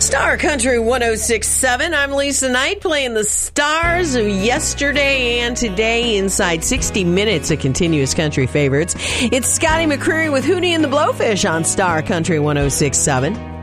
Star Country 106.7. I'm Lisa Knight playing the stars of yesterday and today inside 60 minutes of continuous country favorites. It's Scotty McCreery with Hootie and the Blowfish on Star Country 106.7.